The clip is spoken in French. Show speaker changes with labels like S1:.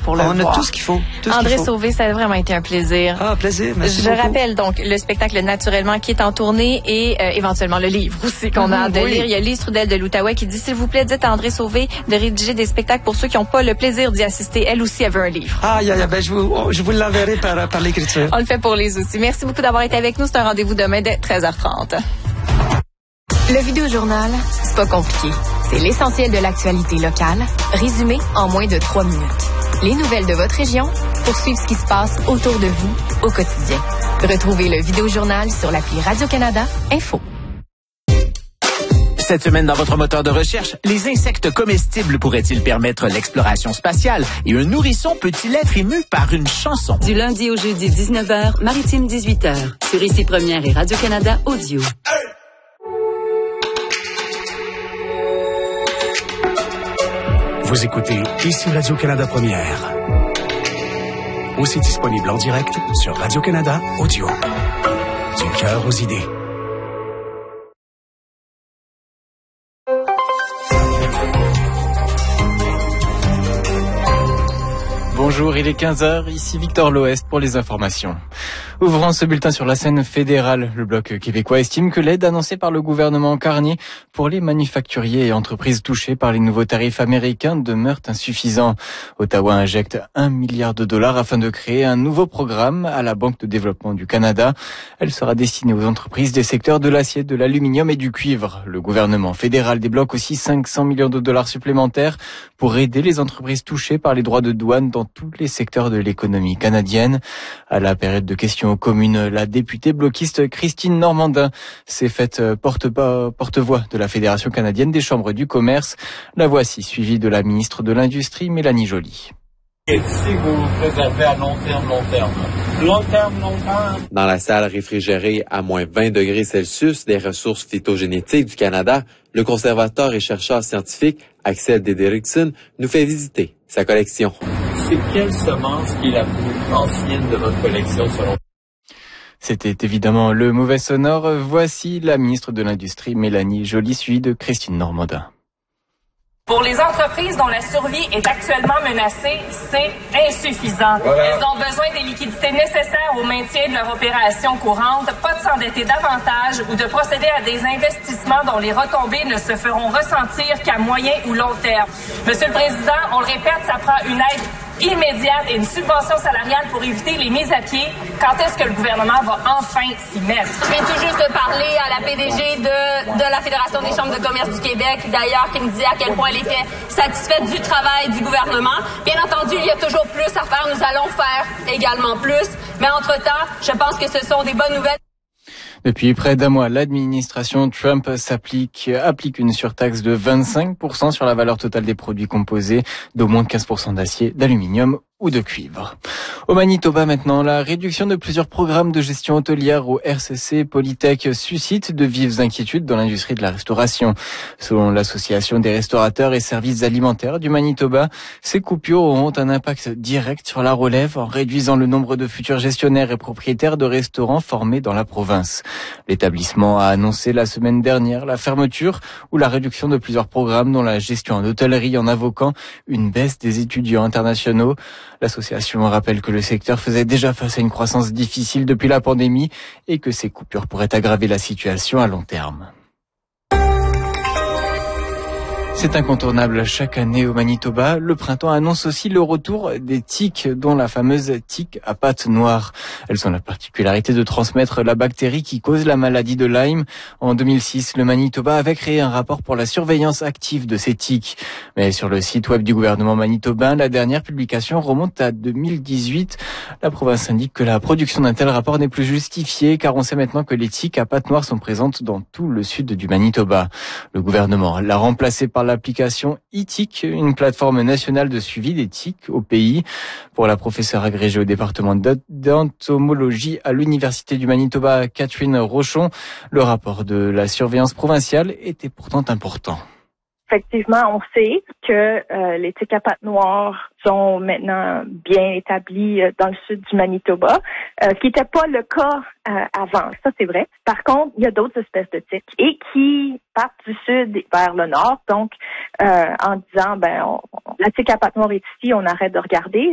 S1: pour le voir.
S2: On a tout ce qu'il faut.
S1: André Sauvé, ça a vraiment été un plaisir.
S2: Plaisir, merci beaucoup.
S1: Je rappelle donc le spectacle Naturellement qui est en tournée et éventuellement le livre aussi qu'on a hâte de lire. Il y a Lise Trudel de l'Outaouais qui dit, s'il vous plaît, dites à André Sauvé de rédiger des spectacles pour ceux qui n'ont pas le plaisir d'y assister. Elle aussi, elle veut un livre.
S2: Je vous l'enverrai par l'écriture.
S1: On le fait pour les outils. Merci beaucoup d'avoir été avec nous. C'est un rendez-vous demain dès 13h30.
S3: Le Vidéojournal, c'est pas compliqué. C'est l'essentiel de l'actualité locale, résumé en moins de 3 minutes. Les nouvelles de votre région pour suivre ce qui se passe autour de vous au quotidien. Retrouvez le Vidéojournal sur l'appli Radio-Canada Info.
S4: Cette semaine, dans votre moteur de recherche, les insectes comestibles pourraient-ils permettre l'exploration spatiale et un nourrisson peut-il être ému par une chanson?
S5: Du lundi au jeudi, 19h, Maritime 18h, sur Ici Première et Radio-Canada Audio.
S6: Vous écoutez Ici Radio-Canada Première. Aussi disponible en direct sur Radio-Canada Audio. Du cœur aux idées.
S7: Bonjour, il est 15h, ici Victor Loest pour les informations. Ouvrant ce bulletin sur la scène fédérale, le Bloc québécois estime que l'aide annoncée par le gouvernement Carney pour les manufacturiers et entreprises touchées par les nouveaux tarifs américains demeure insuffisant. Ottawa injecte $1 milliard afin de créer un nouveau programme à la Banque de développement du Canada. Elle sera destinée aux entreprises des secteurs de l'acier, de l'aluminium et du cuivre. Le gouvernement fédéral débloque aussi $500 millions supplémentaires pour aider les entreprises touchées par les droits de douane dans tous les secteurs de l'économie canadienne. À la période de questions aux communes, la députée bloquiste Christine Normandin s'est faite porte-voix de la Fédération canadienne des chambres du commerce. La voici, suivie de la ministre de l'Industrie, Mélanie Joly.
S8: Et si vous vous préservez à long terme. Dans la salle réfrigérée à moins 20 degrés Celsius des ressources phytogénétiques du Canada, le conservateur et chercheur scientifique Axel Dederickson nous fait visiter sa collection. C'est quelle semence qui est la plus ancienne de votre collection selon vous?
S7: C'était évidemment le mauvais sonore. Voici la ministre de l'Industrie, Mélanie Joly, suivie de Christine Normandin.
S9: Pour les entreprises dont la survie est actuellement menacée, c'est insuffisant. Elles ont besoin des liquidités nécessaires au maintien de leur opération courante, pas de s'endetter davantage ou de procéder à des investissements dont les retombées ne se feront ressentir qu'à moyen ou long terme. Monsieur le Président, on le répète, ça prend une aide immédiate et une subvention salariale pour éviter les mises à pied. Quand est-ce que le gouvernement va enfin s'y mettre?
S10: Je viens tout juste de parler à la PDG de la Fédération des chambres de commerce du Québec, d'ailleurs, qui me disait à quel point elle était satisfaite du travail du gouvernement. Bien entendu, il y a toujours plus à faire. Nous allons faire également plus. Mais entre-temps, je pense que ce sont des bonnes nouvelles.
S7: Depuis près d'un mois, l'administration Trump applique une surtaxe de 25% sur la valeur totale des produits composés d'au moins 15% d'acier, d'aluminium ou de cuivre. Au Manitoba maintenant, la réduction de plusieurs programmes de gestion hôtelière au RCC Polytech suscite de vives inquiétudes dans l'industrie de la restauration. Selon l'Association des restaurateurs et services alimentaires du Manitoba, ces coupures auront un impact direct sur la relève en réduisant le nombre de futurs gestionnaires et propriétaires de restaurants formés dans la province. L'établissement a annoncé la semaine dernière la fermeture ou la réduction de plusieurs programmes dont la gestion en hôtellerie en invoquant une baisse des étudiants internationaux. L'association rappelle que le secteur faisait déjà face à une croissance difficile depuis la pandémie et que ces coupures pourraient aggraver la situation à long terme. C'est incontournable chaque année au Manitoba. Le printemps annonce aussi le retour des tiques, dont la fameuse tique à pattes noires. Elles ont la particularité de transmettre la bactérie qui cause la maladie de Lyme. En 2006, le Manitoba avait créé un rapport pour la surveillance active de ces tiques. Mais sur le site web du gouvernement manitobain, la dernière publication remonte à 2018. La province indique que la production d'un tel rapport n'est plus justifiée, car on sait maintenant que les tiques à pattes noires sont présentes dans tout le sud du Manitoba. Le gouvernement l'a remplacé par l'application e-TIC, une plateforme nationale de suivi des tiques au pays. Pour la professeure agrégée au département d'entomologie à l'Université du Manitoba, Catherine Rochon, le rapport de la surveillance provinciale était pourtant important.
S11: Effectivement, on sait que les tiques à pattes noires sont maintenant bien établies dans le sud du Manitoba, ce qui n'était pas le cas avant. Ça, c'est vrai. Par contre, il y a d'autres espèces de tiques et qui partent du sud vers le nord. Donc, en disant, la tique à pattes noires est ici, on arrête de regarder.